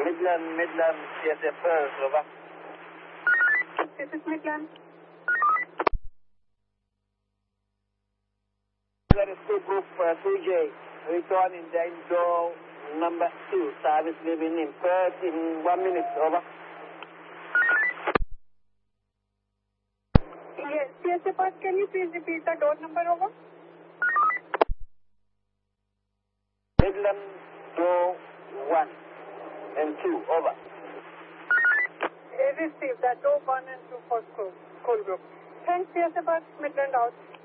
Midland, CSF first, over. This is Midland. That is Group 2J, returning Daniel number 2, service leaving in Perth in 1 minute, over. Yes, CSF, can you please repeat the door number, over? Midland, door 1 and 2, over. Received that door 1 and 2 for school group. Thanks, CSF, Midland out.